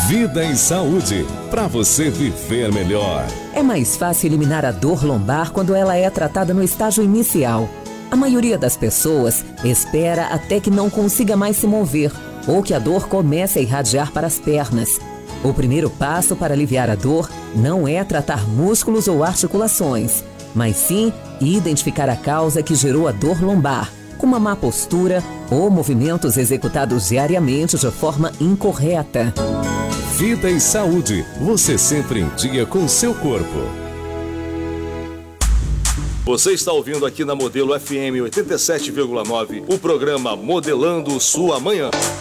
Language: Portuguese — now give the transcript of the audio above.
Vida e Saúde, para você viver melhor. É mais fácil eliminar a dor lombar quando ela é tratada no estágio inicial. A maioria das pessoas espera até que não consiga mais se mover ou que a dor comece a irradiar para as pernas. O primeiro passo para aliviar a dor não é tratar músculos ou articulações, mas sim identificar a causa que gerou a dor lombar, como uma má postura ou movimentos executados diariamente de forma incorreta. Vida e Saúde, você sempre em dia com o seu corpo. Você está ouvindo aqui na Modelo FM 87,9 o programa Modelando Sua Manhã.